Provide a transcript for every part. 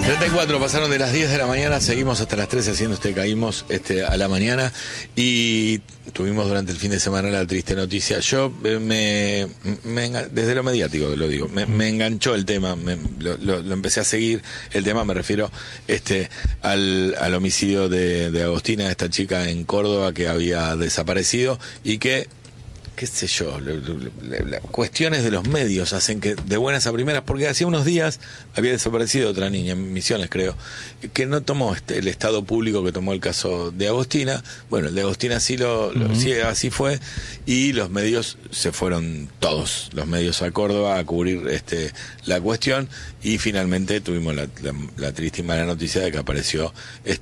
34 pasaron de las 10 de la mañana, seguimos hasta las 13 haciendo caímos a la mañana y tuvimos durante el fin de semana la triste noticia. Yo desde lo mediático lo digo, me enganchó el tema, lo empecé a seguir, el tema me refiero al homicidio de Agostina, esta chica en Córdoba que había desaparecido y que qué sé yo, cuestiones de los medios hacen que de buenas a primeras, porque hacía unos días había desaparecido otra niña en Misiones, creo, que no tomó el estado público que tomó el caso de Agostina. Bueno, el de Agostina sí sí, así fue, y los medios se fueron todos, los medios a Córdoba a cubrir la cuestión, y finalmente tuvimos la triste y mala noticia de que apareció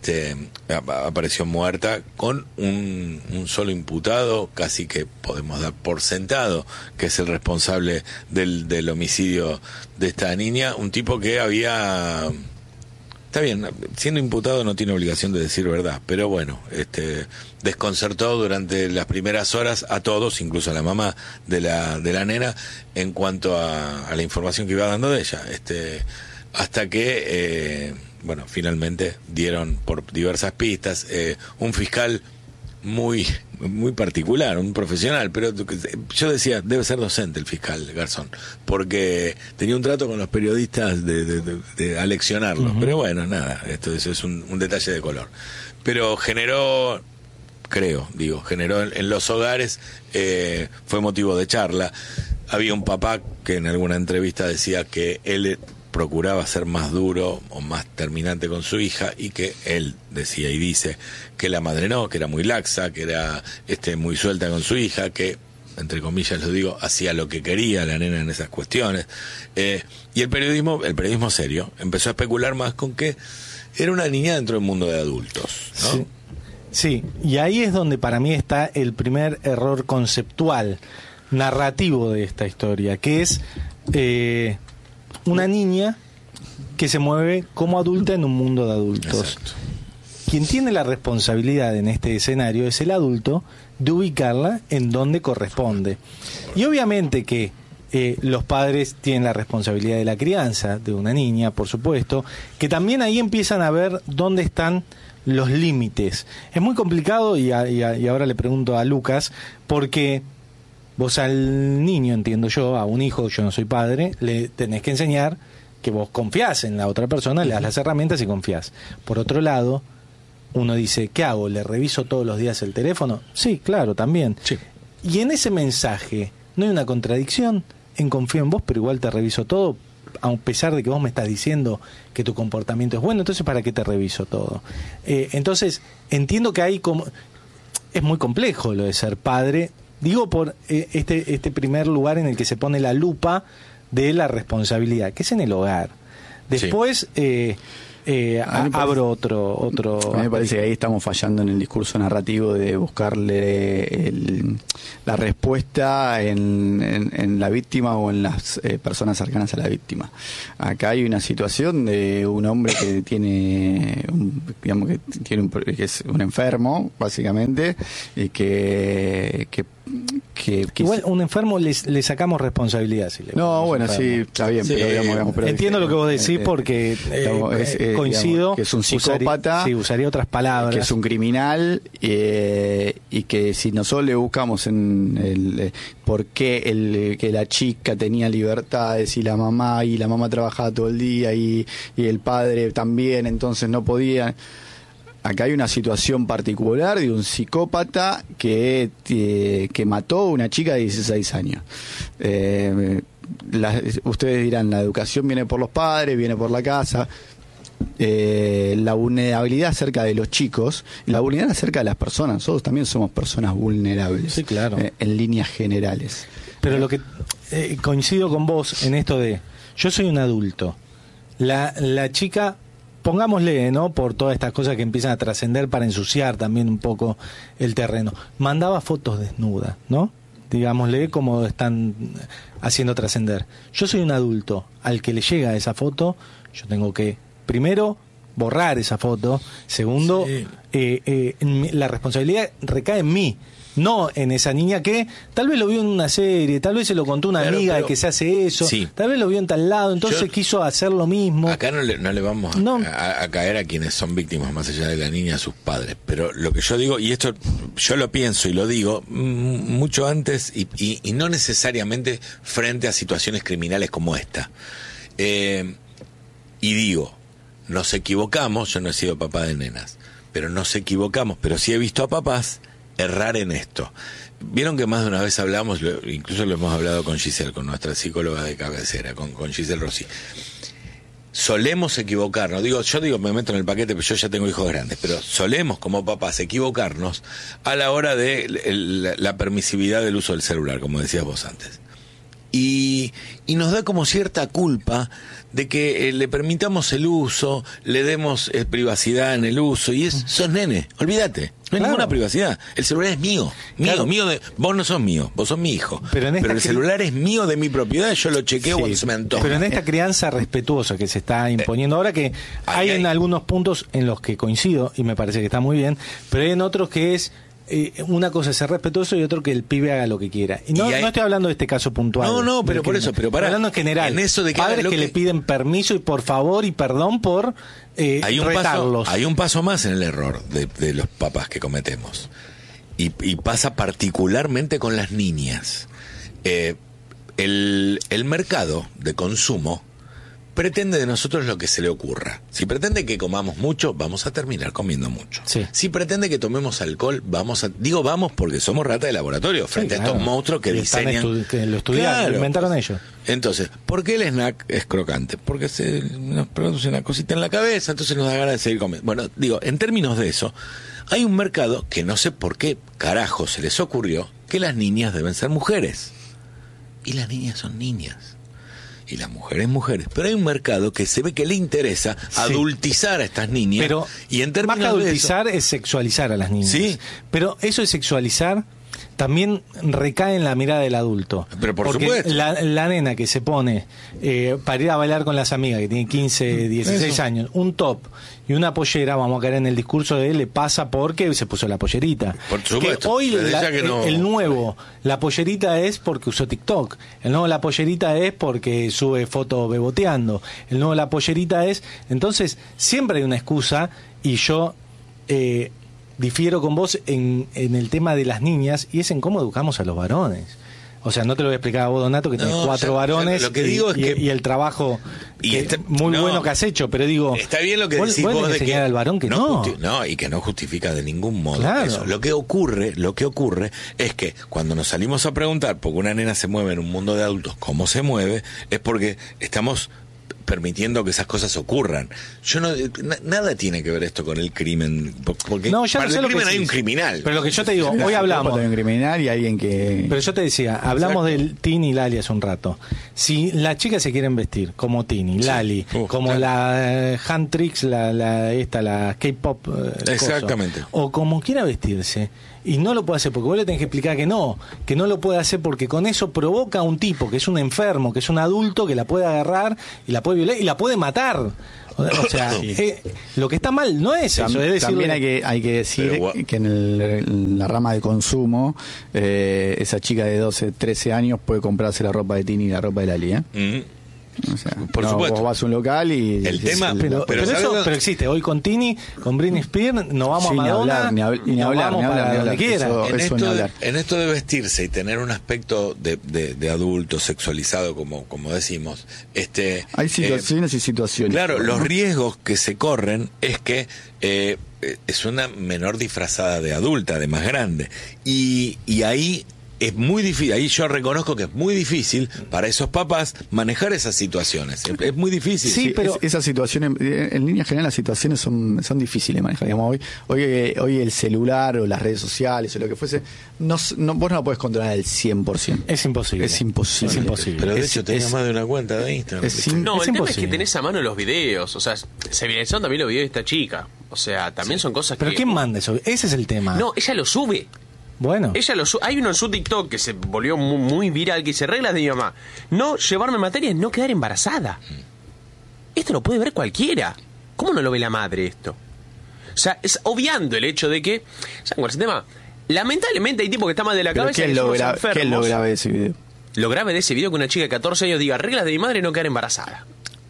muerta con un solo imputado, casi que podemos dar por sentado que es el responsable del homicidio de esta niña, un tipo que había... Está bien, siendo imputado no tiene obligación de decir verdad, pero bueno, desconcertó durante las primeras horas a todos, incluso a la mamá de la nena, en cuanto a la información que iba dando de ella, hasta que, bueno, finalmente dieron por diversas pistas, un fiscal muy particular, un profesional, pero yo decía, debe ser docente el fiscal Garzón, porque tenía un trato con los periodistas de aleccionarlos, pero bueno, nada, eso es un detalle de color, pero generó en los hogares, fue motivo de charla. Había un papá que en alguna entrevista decía que él procuraba ser más duro o más terminante con su hija, y que él decía y dice que la madre no, que era muy laxa, que era muy suelta con su hija, que, entre comillas lo digo, hacía lo que quería la nena en esas cuestiones, y el periodismo serio empezó a especular más con que era una niña dentro del mundo de adultos, ¿no? Sí, y ahí es donde para mí está el primer error conceptual, narrativo de esta historia, que es una niña que se mueve como adulta en un mundo de adultos. Exacto. Quien tiene la responsabilidad en este escenario es el adulto de ubicarla en donde corresponde. Y obviamente que los padres tienen la responsabilidad de la crianza de una niña, por supuesto, que también ahí empiezan a ver dónde están los límites. Es muy complicado, y ahora le pregunto a Lucas, porque vos al niño, entiendo yo, a un hijo, yo no soy padre, le tenés que enseñar que vos confiás en la otra persona, le das las herramientas y confiás. Por otro lado, uno dice, ¿qué hago? ¿Le reviso todos los días el teléfono? Sí, claro, también. Sí. Y en ese mensaje, ¿no hay una contradicción? En confío en vos, pero igual te reviso todo, a pesar de que vos me estás diciendo que tu comportamiento es bueno, entonces ¿para qué te reviso todo? Entonces, entiendo que hay como... Es muy complejo lo de ser padre, digo por este primer lugar en el que se pone la lupa de la responsabilidad, que es en el hogar. Después abro otro. A mí me parece que ahí estamos fallando en el discurso narrativo de buscarle la respuesta en la víctima o en las personas cercanas a la víctima. Acá hay una situación de un hombre que tiene que es un enfermo, básicamente, y que igual un enfermo le sacamos responsabilidad si le bueno, enfermo. sí, está bien, sí, pero digamos pero entiendo lo que vos decís, porque coincido, digamos, que es un psicópata, usaría otras palabras, que es un criminal, y que si nosotros le buscamos en el por qué que la chica tenía libertades y la mamá trabajaba todo el día y el padre también, entonces no podía. Acá hay una situación particular de un psicópata que mató a una chica de 16 años. Ustedes dirán, la educación viene por los padres, viene por la casa. La vulnerabilidad acerca de los chicos, la vulnerabilidad acerca de las personas. Nosotros también somos personas vulnerables, sí, claro, en líneas generales. Pero lo que coincido con vos en esto de, yo soy un adulto, la chica, pongámosle, ¿no?, por todas estas cosas que empiezan a trascender para ensuciar también un poco el terreno, mandaba fotos desnudas, ¿no? Digámosle, como están haciendo trascender. Yo soy un adulto al que le llega esa foto, yo tengo que, primero, borrar esa foto. Segundo, la responsabilidad recae en mí. no en esa niña que tal vez lo vio en una serie, tal vez se lo contó una amiga de que se hace eso, tal vez lo vio en tal lado, entonces quiso hacer lo mismo. Acá no le vamos a caer a quienes son víctimas más allá de la niña, a sus padres, pero lo que yo digo, y esto yo lo pienso y lo digo mucho antes y no necesariamente frente a situaciones criminales como esta, y digo, nos equivocamos, yo no he sido papá de nenas, pero nos equivocamos, pero sí he visto a papás errar en esto. Vieron que más de una vez hablamos, incluso lo hemos hablado con Giselle, con nuestra psicóloga de cabecera, con Giselle Rossi. Solemos equivocarnos, yo digo, me meto en el paquete, pero yo ya tengo hijos grandes, pero solemos como papás equivocarnos a la hora de la permisividad del uso del celular, como decías vos antes. Y nos da como cierta culpa de que le permitamos el uso, le demos privacidad en el uso, y sos nene, olvídate, no hay ninguna privacidad, el celular es mío, vos no sos mío, vos sos mi hijo, pero el celular es mío, de mi propiedad, yo lo chequeo cuando se me antoja. Pero en esta crianza respetuosa que se está imponiendo ahora, que hay en algunos puntos en los que coincido, y me parece que está muy bien, pero hay en otros que es una cosa es ser respetuoso y otro que el pibe haga lo que quiera. Y no estoy hablando de este caso puntual. No, pero por eso, pero para. Hablando en general. En eso de que padres que le piden permiso y por favor y perdón por retarlos. Hay un paso más en el error de los papás que cometemos. Y pasa particularmente con las niñas. El mercado de consumo pretende de nosotros lo que se le ocurra. Si pretende que comamos mucho, vamos a terminar comiendo mucho. Sí. Si pretende que tomemos alcohol, vamos porque somos rata de laboratorio frente a estos monstruos que diseñan. Que lo estudiaron, lo inventaron ellos. Entonces, ¿por qué el snack es crocante? Porque nos produce una cosita en la cabeza, entonces nos da ganas de seguir comiendo. Bueno, en términos de eso, hay un mercado que no sé por qué carajo se les ocurrió que las niñas deben ser mujeres. Y las niñas son niñas. Y las mujeres, pero hay un mercado que se ve que le interesa adultizar a estas niñas. Pero y en términos más que adultizar es sexualizar a las niñas. Sí. Pero eso de sexualizar también recae en la mirada del adulto. Pero por porque supuesto. La nena que se pone para ir a bailar con las amigas, que tiene 15, 16 años, un top y una pollera, vamos a caer en el discurso de él, le pasa porque se puso la pollerita. Por supuesto. Que hoy el nuevo, la pollerita es porque usó TikTok. El nuevo, la pollerita es porque sube fotos beboteando. El nuevo, la pollerita es... Entonces, siempre hay una excusa y yo... difiero con vos en el tema de las niñas y es en cómo educamos a los varones. O sea, no te lo voy a explicar a vos, Donato, que tenés 4 varones lo que digo es que, y el trabajo bueno que has hecho, pero digo... Está bien lo que decís vos de que... al varón que no, y que no justifica de ningún modo eso. Lo que ocurre es que cuando nos salimos a preguntar por qué una nena se mueve en un mundo de adultos, cómo se mueve, es porque estamos permitiendo que esas cosas ocurran. Nada tiene que ver esto con el crimen, porque para el crimen hay un criminal. Pero lo que yo te digo, hoy hablamos de un criminal y alguien que... Pero yo te decía, hablamos del Tini y Lali hace un rato. Si las chicas se quieren vestir como Tini, Lali, como la Huntrix, la K-pop, exactamente, o como quiera vestirse, y no lo puede hacer porque vos le tenés que explicar que no lo puede hacer porque con eso provoca a un tipo que es un enfermo, que es un adulto, que la puede agarrar y la puede violar y la puede matar. O sea, lo que está mal no es eso. También hay que decir que en la rama de consumo, esa chica de 12, 13 años puede comprarse la ropa de Tini y la ropa de Lali, O sea, por supuesto. Vos vas a un local y... El tema... Pero existe. Hoy con Tini, con Britney Spears, nos vamos a Madonna, ni hablar, donde quiera. En esto de vestirse y tener un aspecto de adulto sexualizado, como decimos, hay situaciones y situaciones. Claro, los riesgos que se corren es que es una menor disfrazada de adulta, de más grande. Y ahí... es muy difícil, ahí yo reconozco que es muy difícil para esos papás manejar esas situaciones. Es muy difícil. Sí, pero esas situaciones, en línea general las situaciones son difíciles de manejar. Digamos, hoy el celular o las redes sociales o lo que fuese, vos no lo podés controlar al 100%. Es imposible. Es imposible. Pero de hecho tenés más de una cuenta de Instagram. El tema es que tenés a mano los videos. O sea, se viralizaron también los videos de esta chica. O sea, también son cosas ¿Pero quién manda eso? Ese es el tema. No, ella lo sube. Bueno. Hay uno en su TikTok que se volvió muy viral, que dice: reglas de mi mamá, no llevarme materia, no quedar embarazada. Esto lo puede ver cualquiera. ¿Cómo no lo ve la madre esto? O sea, es obviando el hecho de que, ¿saben cuál es el tema? Lamentablemente hay tipos que están mal de la cabeza. ¿Qué es lo grave de ese video? Lo grave de ese video que una chica de 14 años diga reglas de mi madre no quedar embarazada.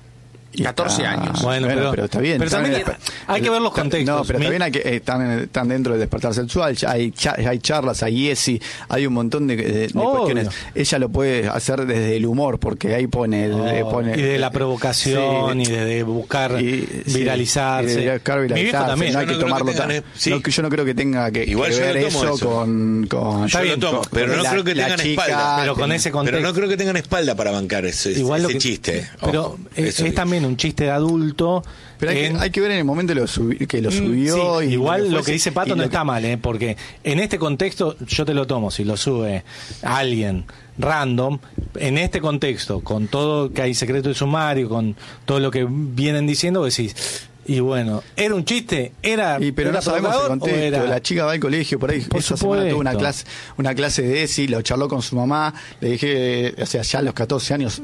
14 años. Bueno, pero está bien. Pero también hay que ver los contextos. No, pero también hay que están dentro del despertar sexual. Ya hay charlas, hay ESI, hay un montón de cuestiones. Ella lo puede hacer desde el humor, porque ahí pone y de la provocación, sí, y de buscar viralizarse. Y de buscar viralizarse. Mi viejo también. No hay que tomarlo yo no creo que tenga que ver eso con yo lo tomo, pero no creo que tengan espalda. Pero con ese contexto. Pero no creo que tengan espalda para bancar ese chiste. Pero es también un chiste de adulto. Pero hay que ver en el momento que lo subió. Sí, igual lo que dice Pato no está mal, porque en este contexto yo te lo tomo. Si lo sube alguien random, en este contexto, con todo que hay secreto de sumario, con todo lo que vienen diciendo, decís... Y bueno, ¿era un chiste? Pero no sabemos el contexto. La chica va al colegio, por ahí. Esa semana tuvo una clase de ESI, lo charló con su mamá. Le dije, o sea, ya a los 14 años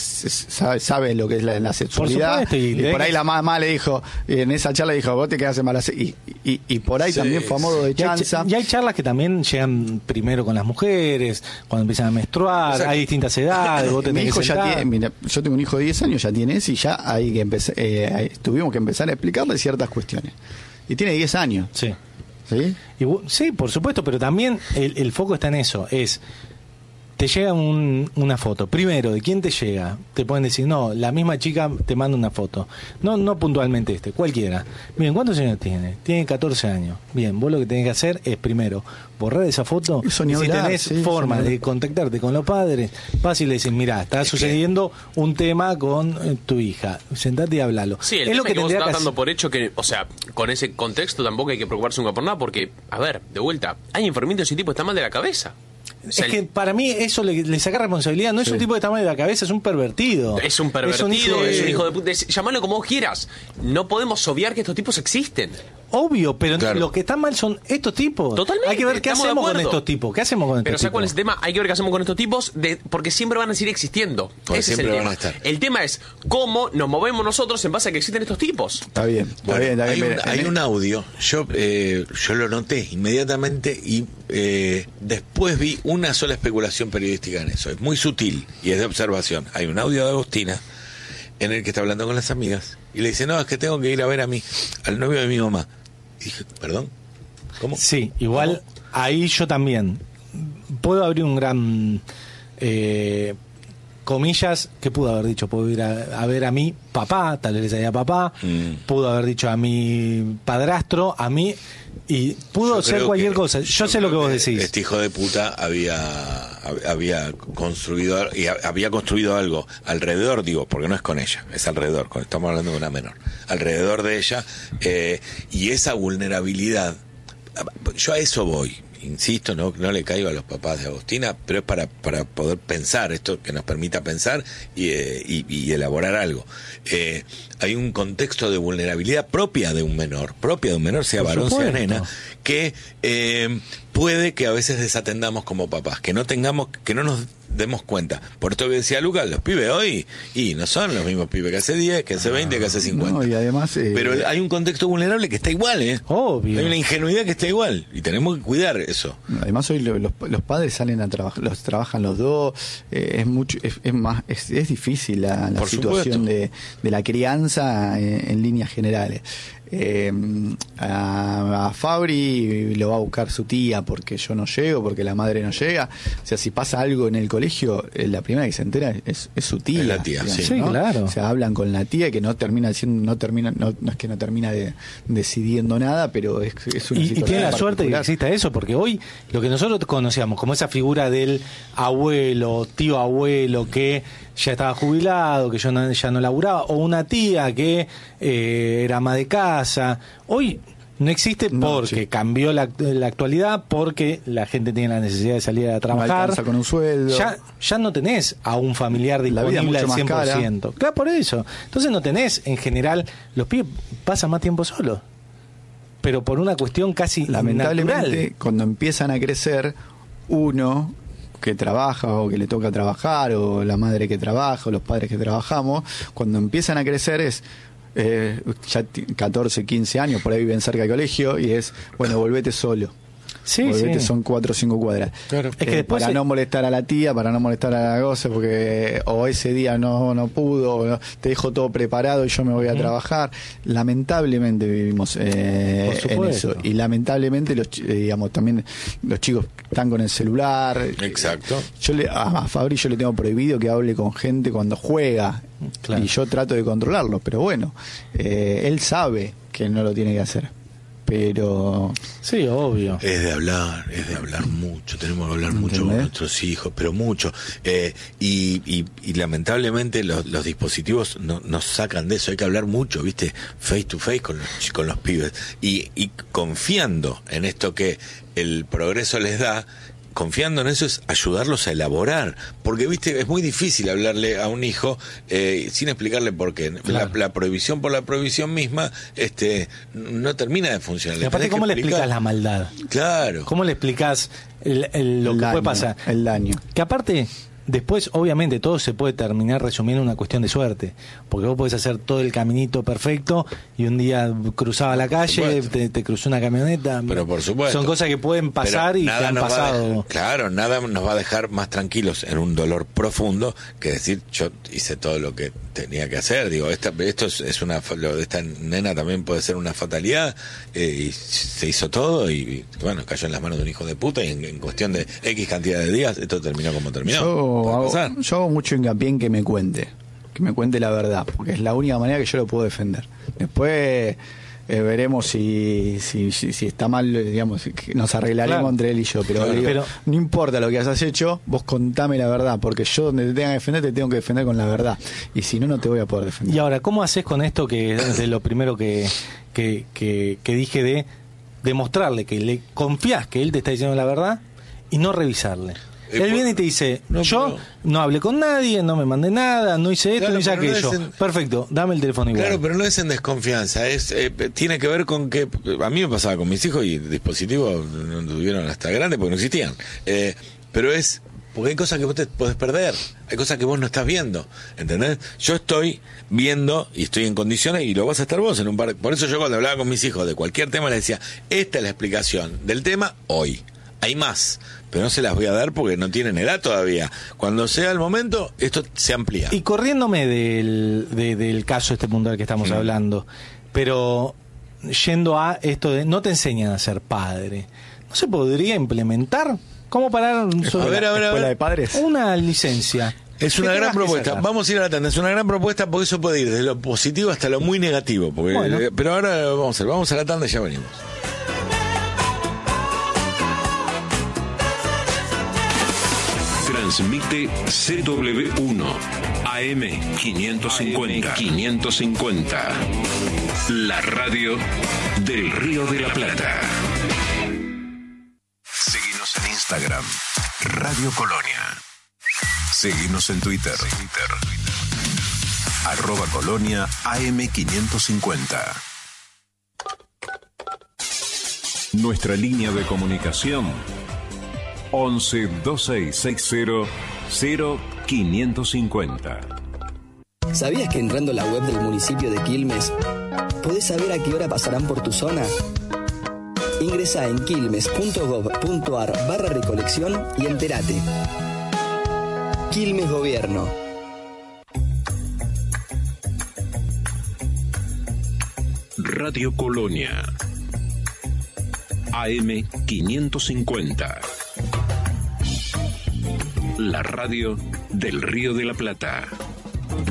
sabe lo que es la sexualidad. Y por ahí la mamá le dijo, en esa charla dijo, vos te quedás embarazada. Y por ahí también fue a modo de chanza. Y hay charlas que también llegan primero con las mujeres, cuando empiezan a menstruar, o sea, hay distintas edades. Mi hijo ya tiene, mira, yo tengo un hijo de 10 años, ya tiene ESI, ya hay que empezar, tuvimos que empezar a explicarle ciertas cuestiones. Y tiene 10 años. Sí. ¿Sí? Sí, por supuesto, pero también el foco está en eso. Te llega una foto. Primero, ¿de quién te llega? Te pueden decir, no, la misma chica te manda una foto. No puntualmente cualquiera. Bien, ¿cuántos años tiene? Tiene 14 años. Bien, vos lo que tenés que hacer es primero borrar esa foto. Y si tenés forma de contactarte con los padres, vas y le decís, mirá, está sucediendo un tema con tu hija. Sentate y hablalo. Sí, el tema que vos estás dando por hecho que, o sea, con ese contexto tampoco hay que preocuparse nunca por nada, porque, a ver, de vuelta, hay enfermitos y ese tipo está mal de la cabeza. O sea, es que para mí eso le saca responsabilidad. No es un tipo de tamaño de la cabeza, es un pervertido. Es un pervertido, es un hijo de puta. Llámalo como vos quieras. No podemos obviar que estos tipos existen. Obvio, pero claro, lo que está mal son estos tipos. Totalmente. Hay que ver qué hacemos con estos tipos. ¿Qué hacemos con estos tipos? Pero ¿sabes cuál es el tema? Hay que ver qué hacemos con estos tipos porque siempre van a seguir existiendo. Porque ese es el tema. El tema es cómo nos movemos nosotros en base a que existen estos tipos. Está bien. Hay un audio. Yo lo noté inmediatamente y después vi una sola especulación periodística en eso. Es muy sutil y es de observación. Hay un audio de Agostina en el que está hablando con las amigas y le dice, no, es que tengo que ir a ver al novio de mi mamá. Y dije, ¿perdón? ¿Cómo? Sí, igual ahí yo también puedo abrir un gran comillas, que pudo haber dicho, puedo ir a ver a mi papá, tal vez le salía papá, pudo haber dicho a mi padrastro, a mí, y pudo ser cualquier cosa. Yo sé lo que vos decís. Este hijo de puta había construido algo alrededor, digo, porque no es con ella, es alrededor, estamos hablando de una menor, alrededor de ella, y esa vulnerabilidad, yo a eso voy. Insisto, no le caigo a los papás de Agostina, pero es para poder pensar, esto que nos permita pensar y elaborar algo. Hay un contexto de vulnerabilidad propia de un menor, sea varón, sea nena, que puede que a veces desatendamos como papás, que no nos demos cuenta. Por esto que decía Lucas, los pibes hoy no son los mismos pibes que hace 10, que hace 20, que hace 50. No, y además, pero hay un contexto vulnerable que está igual, Obvio. Hay una ingenuidad que está igual y tenemos que cuidar eso. Además hoy los padres salen a trabajar, trabajan los dos, es difícil la situación de la crianza en líneas generales. A Fabri lo va a buscar su tía porque yo no llego, porque la madre no llega. O sea, si pasa algo en el colegio, la primera que se entera es su tía. Es la tía, digamos, sí, ¿no? Claro. O sea, hablan con la tía que no es que no termina decidiendo nada, pero es una situación. Y tiene la suerte de que particular. exista eso, porque hoy lo que nosotros conocíamos como esa figura del tío abuelo que ya estaba jubilado, que ya no laburaba, o una tía que era ama de casa, hoy no existe porque cambió la actualidad, porque la gente tiene la necesidad de salir a trabajar. No alcanza con un sueldo. Ya no tenés a un familiar disponible al 100%. Claro, por eso. Entonces no tenés, en general, los pibes pasan más tiempo solos. Pero por una cuestión casi lamentablemente, natural. Cuando empiezan a crecer, uno que trabaja o que le toca trabajar, o la madre que trabaja, o los padres que trabajamos, cuando empiezan a crecer es ya 14, 15 años, por ahí viven cerca del colegio, y es, bueno, volvete solo. Sí, porque, sí. ¿viste? Son 4 o 5 cuadras. Claro. Es que después para no molestar a la tía, para no molestar a la cosa, porque o ese día no pudo, o te dejo todo preparado y yo me voy a trabajar. Lamentablemente vivimos en supuesto. eso. Y lamentablemente digamos también los chicos están con el celular. Exacto. A Fabri yo le tengo prohibido que hable con gente cuando juega. Claro. Y yo trato de controlarlo, pero bueno, él sabe que no lo tiene que hacer. Pero Sí, obvio. Es de hablar mucho, tenemos que hablar mucho con nuestros hijos, pero mucho. Y lamentablemente los dispositivos nos sacan de eso, hay que hablar mucho, ¿viste? Face to face con los pibes. Y confiando en esto que el progreso les da, confiando en eso es ayudarlos a elaborar, porque viste es muy difícil hablarle a un hijo sin explicarle por qué. Claro. La prohibición por la prohibición misma no termina de funcionar. Y aparte, ¿cómo le explicas la maldad? Claro. ¿Cómo le explicas lo que puede pasar? El daño. Que aparte, después, obviamente, todo se puede terminar resumiendo en una cuestión de suerte. Porque vos podés hacer todo el caminito perfecto y un día cruzaba la calle, te cruzó una camioneta. Pero por supuesto. Son cosas que pueden pasar y que han pasado. Claro, nada nos va a dejar más tranquilos en un dolor profundo que decir, yo hice todo lo que tenía que hacer. Digo, esto es lo de esta nena también puede ser una fatalidad, y se hizo todo y bueno, cayó en las manos de un hijo de puta y en cuestión de X cantidad de días esto terminó como terminó. Yo hago mucho hincapié en que me cuente la verdad, porque es la única manera que yo lo puedo defender. Después veremos si está mal, digamos, que nos arreglaremos Claro. entre él y yo, pero, Claro. digo, Pero- no importa lo que hayas hecho, vos contame la verdad, porque yo donde te tenga que defender, te tengo que defender con la verdad, y si no te voy a poder defender. Y ahora, ¿cómo haces con esto que es de lo primero que dije de demostrarle que le confías que él te está diciendo la verdad y no revisarle? Él viene y te dice, yo no hablé con nadie, no me mandé nada, no hice esto, Claro, no hice pero no aquello. es en- Perfecto, dame el teléfono igual. Claro, pero no es en desconfianza, tiene que ver con que a mí me pasaba con mis hijos y dispositivos no tuvieron hasta grandes porque no existían. Pero es porque hay cosas que vos te podés perder, hay cosas que vos no estás viendo, ¿entendés? Yo estoy viendo y estoy en condiciones y lo vas a estar vos en un par. Por eso yo cuando hablaba con mis hijos de cualquier tema les decía, esta es la explicación del tema hoy. Hay más, pero no se las voy a dar porque no tienen edad todavía. Cuando sea el momento, esto se amplía. Y corriéndome del caso este puntual que estamos hablando, pero yendo a esto de no te enseñan a ser padre, ¿no se podría implementar? ¿Cómo parar A ver. Escuela de padres. una licencia? Es ¿Qué una gran tengas que propuesta. sacar? Vamos a ir a la tanda. Es una gran propuesta porque eso puede ir desde lo positivo hasta lo muy negativo. Porque, Bueno. pero ahora vamos a la tanda y ya venimos. Transmite CW1 AM550. La radio del Río de la Plata. Seguinos en Instagram, Radio Colonia. Seguinos en Twitter. @Colonia AM550. Nuestra línea de comunicación 11 2660 0550. ¿Sabías que entrando a la web del municipio de Quilmes podés saber a qué hora pasarán por tu zona? Ingresá en quilmes.gov.ar/recolección y entérate. Quilmes Gobierno. Radio Colonia AM550. La radio del Río de la Plata.